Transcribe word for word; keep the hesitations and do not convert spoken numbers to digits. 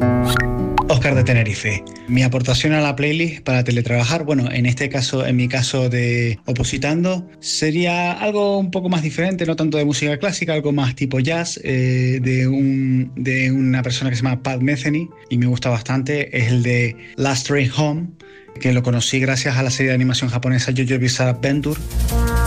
Oscar de Tenerife. Mi aportación a la playlist para teletrabajar, bueno, en este caso, en mi caso de Opositando, sería algo un poco más diferente, no tanto de música clásica, algo más tipo jazz, eh, de, un, de una persona que se llama Pat Metheny y me gusta bastante, es el de Last Train Home, que lo conocí gracias a la serie de animación japonesa JoJo's Bizarre Adventure.